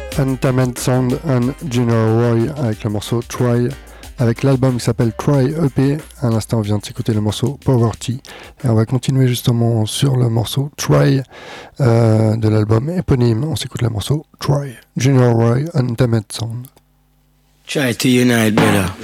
Untamed Sound and Junior Roy avec le morceau Try, avec l'album qui s'appelle Try EP. À l'instant, on vient de s'écouter le morceau Poverty. Et on va continuer justement sur le morceau Try de l'album éponyme. On s'écoute le morceau Try, Junior Roy, Untamed Sound. Try to unite, brother.